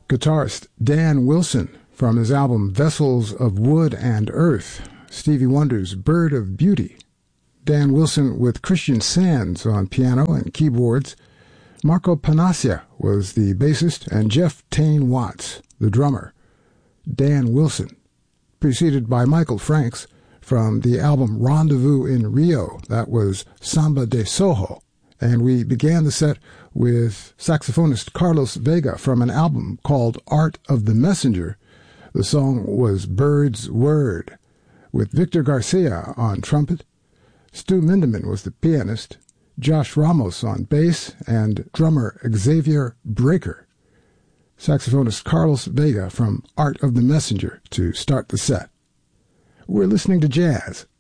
Guitarist Dan Wilson from his album Vessels of Wood and Earth, Stevie Wonder's Bird of Beauty. Dan Wilson with Christian Sands on piano and keyboards. Marco Panaccia was the bassist, and Jeff Tane Watts, the drummer. Dan Wilson, preceded by Michael Franks from the album Rendezvous in Rio. That was Samba de Soho. And we began the set with saxophonist Carlos Vega from an album called Art of the Messenger. The song was Bird's Word, with Victor Garcia on trumpet. Stu Mindeman was the pianist, Josh Ramos on bass, and drummer Xavier Breaker. Saxophonist Carlos Vega from Art of the Messenger to start the set. We're listening to jazz